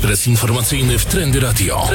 Ekspres informacyjny w Trendy Radio.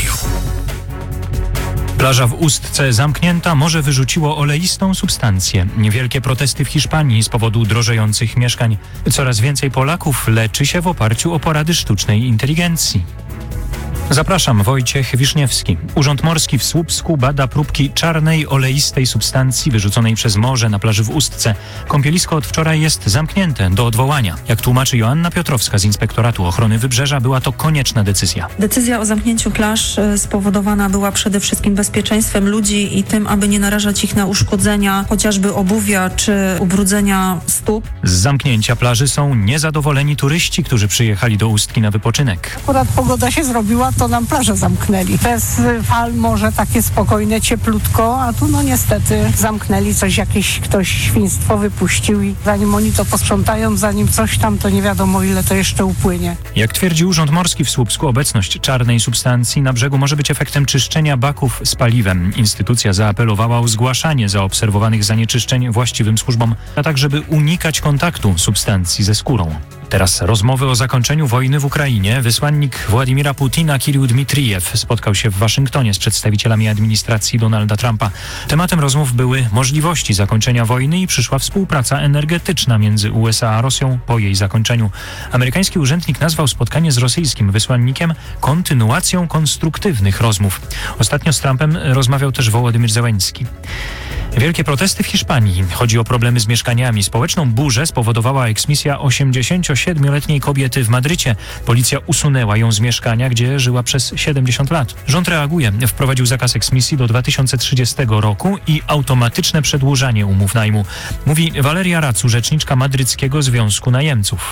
Plaża w Ustce zamknięta, morze wyrzuciło oleistą substancję. Niewielkie protesty w Hiszpanii z powodu drożejących mieszkań. Coraz więcej Polaków leczy się w oparciu o porady sztucznej inteligencji. Zapraszam, Wojciech Wiszniewski. Urząd Morski w Słupsku bada próbki czarnej, oleistej substancji wyrzuconej przez morze na plaży w Ustce. Kąpielisko od wczoraj jest zamknięte do odwołania. Jak tłumaczy Joanna Piotrowska z Inspektoratu Ochrony Wybrzeża, była to konieczna decyzja. Decyzja o zamknięciu plaż spowodowana była przede wszystkim bezpieczeństwem ludzi i tym, aby nie narażać ich na uszkodzenia, chociażby obuwia czy ubrudzenia stóp. Z zamknięcia plaży są niezadowoleni turyści, którzy przyjechali do Ustki na wypoczynek. Akurat pogoda się zrobiła, to nam plażę zamknęli. Bez fal morze takie spokojne, cieplutko, a tu no niestety zamknęli ktoś świństwo wypuścił i zanim oni to posprzątają, zanim coś tam, to nie wiadomo ile to jeszcze upłynie. Jak twierdzi Urząd Morski w Słupsku, obecność czarnej substancji na brzegu może być efektem czyszczenia baków z paliwem. Instytucja zaapelowała o zgłaszanie zaobserwowanych zanieczyszczeń właściwym służbom, a tak żeby unikać kontaktu substancji ze skórą. Teraz rozmowy o zakończeniu wojny w Ukrainie. Wysłannik Władimira Putina Kirill Dmitrijew spotkał się w Waszyngtonie z przedstawicielami administracji Donalda Trumpa. Tematem rozmów były możliwości zakończenia wojny i przyszła współpraca energetyczna między USA a Rosją po jej zakończeniu. Amerykański urzędnik nazwał spotkanie z rosyjskim wysłannikiem kontynuacją konstruktywnych rozmów. Ostatnio z Trumpem rozmawiał też Wołodymyr Zełenski. Wielkie protesty w Hiszpanii. Chodzi o problemy z mieszkaniami. Społeczną burzę spowodowała eksmisja 87-letniej kobiety w Madrycie. Policja usunęła ją z mieszkania, gdzie żyła przez 70 lat. Rząd reaguje. Wprowadził zakaz eksmisji do 2030 roku i automatyczne przedłużanie umów najmu. Mówi Valeria Racu, rzeczniczka Madryckiego Związku Najemców.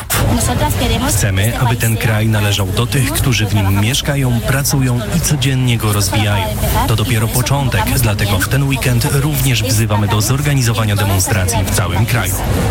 Chcemy, aby ten kraj należał do tych, którzy w nim mieszkają, pracują i codziennie go rozwijają. To dopiero początek, dlatego w ten weekend również wzywamy do zorganizowania demonstracji w całym kraju.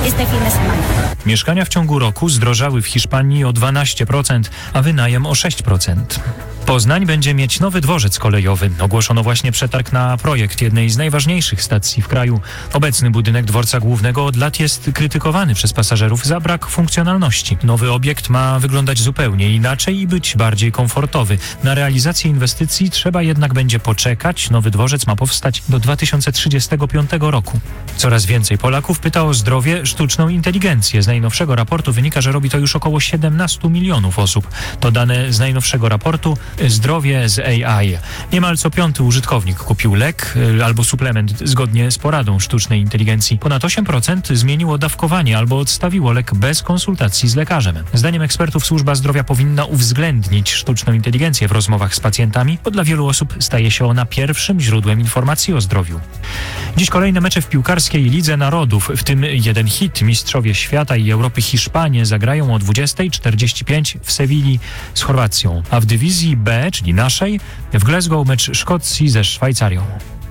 Mieszkania w ciągu roku zdrożały w Hiszpanii o 12%, a wynajem o 6%. Poznań będzie mieć nowy dworzec kolejowy. Ogłoszono właśnie przetarg na projekt jednej z najważniejszych stacji w kraju. Obecny budynek dworca głównego od lat jest krytykowany przez pasażerów za brak funkcjonalności. Nowy obiekt ma wyglądać zupełnie inaczej i być bardziej komfortowy. Na realizację inwestycji trzeba jednak będzie poczekać. Nowy dworzec ma powstać do 2035 roku. Coraz więcej Polaków pyta o zdrowie, sztuczną inteligencję. Z najnowszego raportu wynika, że robi to już około 17 milionów osób. To dane z najnowszego raportu Zdrowie z AI. Niemal co piąty użytkownik kupił lek albo suplement zgodnie z poradą sztucznej inteligencji. Ponad 8% zmieniło dawkowanie albo odstawiło lek bez konsultacji z lekarzem. Zdaniem ekspertów służba zdrowia powinna uwzględnić sztuczną inteligencję w rozmowach z pacjentami, bo dla wielu osób staje się ona pierwszym źródłem informacji o zdrowiu. Dziś kolejne mecze w piłkarskiej Lidze Narodów, w tym jeden hit. Mistrzowie świata i Europy Hiszpanie zagrają o 20:45 w Sewilli z Chorwacją, a w dywizji B, czyli naszej, w Glasgow mecz Szkocji ze Szwajcarią.